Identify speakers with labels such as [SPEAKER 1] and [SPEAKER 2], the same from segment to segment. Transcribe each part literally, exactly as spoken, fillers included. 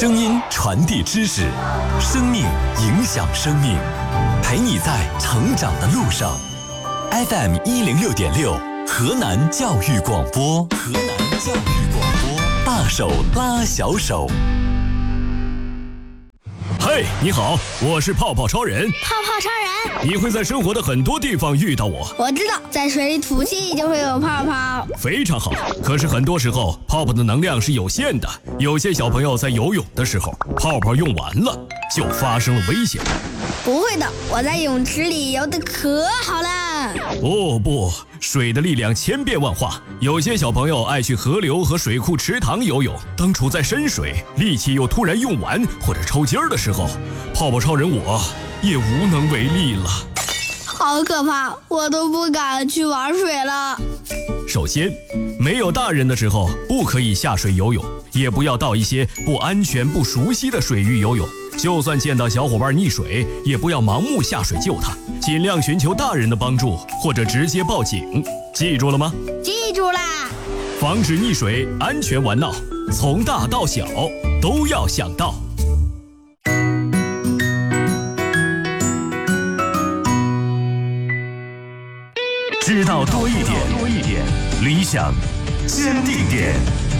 [SPEAKER 1] 声音传递知识，生命影响生命，陪你在成长的路上。F M 一零六点六，河南教育广播，河南教育广播，大手拉小手。
[SPEAKER 2] 嘿，你好，我是泡泡超人。
[SPEAKER 3] 泡泡超人，
[SPEAKER 2] 你会在生活的很多地方遇到我。
[SPEAKER 3] 我知道，在水里吐气就会有泡泡。
[SPEAKER 2] 非常好，可是很多时候泡泡的能量是有限的，有些小朋友在游泳的时候，泡泡用完了，就发生了危险。
[SPEAKER 3] 不会的，我在泳池里游得可好了。
[SPEAKER 2] 哦不，水的力量千变万化，有些小朋友爱去河流和水库池塘游泳，当处在深水，力气又突然用完或者抽筋儿的时候，泡泡超人我也无能为力了。
[SPEAKER 3] 好可怕，我都不敢去玩水了。
[SPEAKER 2] 首先，没有大人的时候不可以下水游泳，也不要到一些不安全不熟悉的水域游泳，就算见到小伙伴溺水，也不要盲目下水救他，尽量寻求大人的帮助，或者直接报警。记住了吗？
[SPEAKER 3] 记住啦！
[SPEAKER 2] 防止溺水，安全玩闹，从大到小都要想到。
[SPEAKER 1] 知道多一点，多一点，理想坚定点。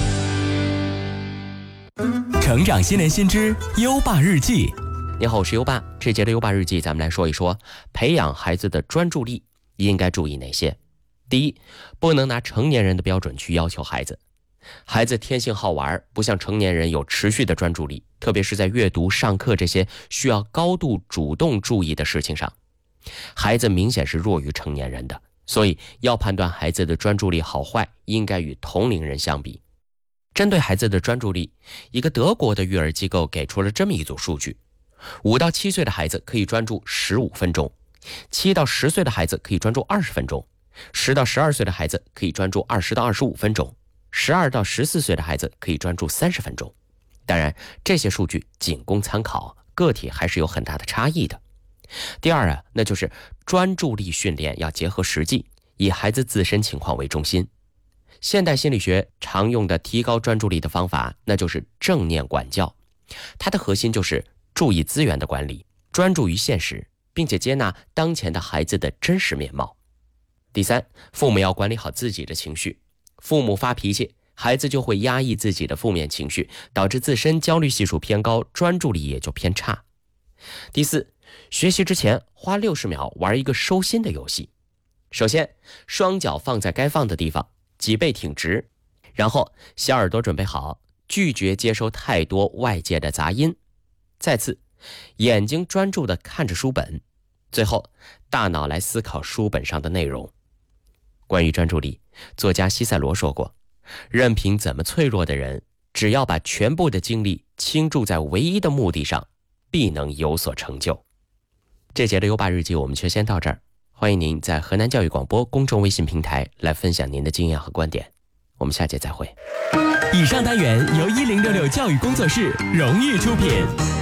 [SPEAKER 1] 成长新年新知优爸日记。
[SPEAKER 4] 你好，我是优爸。这节的优爸日记，咱们来说一说培养孩子的专注力应该注意哪些。第一，不能拿成年人的标准去要求孩子。孩子天性好玩，不像成年人有持续的专注力，特别是在阅读、上课这些需要高度主动注意的事情上，孩子明显是弱于成年人的。所以要判断孩子的专注力好坏，应该与同龄人相比。针对孩子的专注力，一个德国的育儿机构给出了这么一组数据：五到七岁的孩子可以专注十五分钟，七到十岁的孩子可以专注二十分钟，十到十二岁的孩子可以专注二十到二十五分钟，十二到十四岁的孩子可以专注三十分钟。当然，这些数据仅供参考，个体还是有很大的差异的。第二啊，那就是专注力训练要结合实际，以孩子自身情况为中心。现代心理学常用的提高专注力的方法，那就是正念管教。它的核心就是注意资源的管理，专注于现实，并且接纳当前的孩子的真实面貌。第三，父母要管理好自己的情绪。父母发脾气，孩子就会压抑自己的负面情绪，导致自身焦虑系数偏高，专注力也就偏差。第四，学习之前花六十秒玩一个收心的游戏。首先，双脚放在该放的地方，脊背挺直，然后小耳朵准备好，拒绝接收太多外界的杂音。再次，眼睛专注地看着书本，最后大脑来思考书本上的内容。关于专注力，作家西塞罗说过，任凭怎么脆弱的人，只要把全部的精力倾注在唯一的目的上，必能有所成就。这节的优爸日记我们就先到这儿，欢迎您在河南教育广播公众微信平台来分享您的经验和观点，我们下节再会。
[SPEAKER 1] 以上单元由一零六六教育工作室荣誉出品。